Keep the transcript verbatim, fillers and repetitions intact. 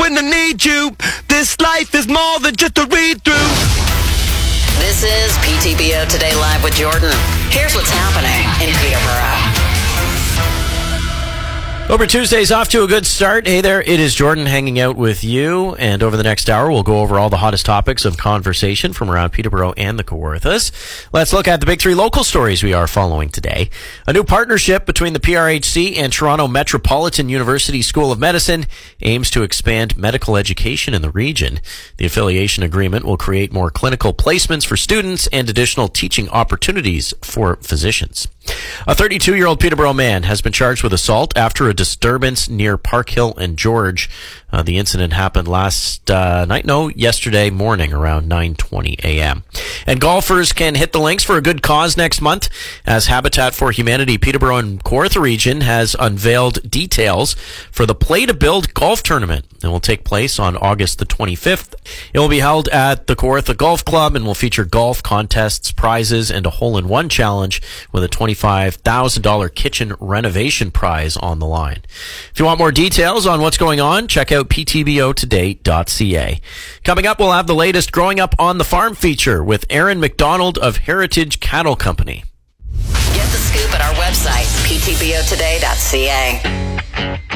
when I need you. This life is more than just a read-through. This is P T B O Today Live with Jordan. Here's what's happening in Peterborough. Over Tuesday's off to a good start. Hey there, it is Jordan hanging out with you, and over the next hour we'll go over all the hottest topics of conversation from around Peterborough and the Kawarthas. Let's look at the big three local stories we are following today. A new partnership between the P R H C and Toronto Metropolitan University School of Medicine aims to expand medical education in the region. The affiliation agreement will create more clinical placements for students and additional teaching opportunities for physicians. A thirty-two-year-old Peterborough man has been charged with assault after a disturbance near Park Hill and George. Uh, the incident happened last uh, night, no, yesterday morning around nine twenty a.m. And golfers can hit the links for a good cause next month as Habitat for Humanity Peterborough and Kawartha region has unveiled details for the Play to Build golf tournament. It will take place on August the twenty-fifth. It will be held at the Kawartha Golf Club and will feature golf contests, prizes, and a hole-in-one challenge with a twenty-five thousand dollars kitchen renovation prize on the line. If you want more details on what's going on, check out p t b o today dot c a. Coming up, we'll have the latest Growing Up on the Farm feature with Aaron McDonald of Heritage Cattle Company. Get the scoop at our website, p t b o today dot c a.